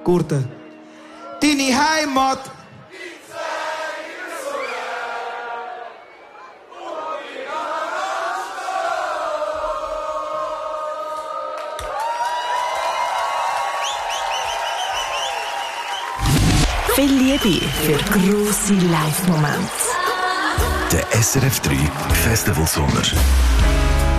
Gurten. Deine Heimat. Viel Liebe für grosse Live-Momente. Der SRF 3 Festival Sommer.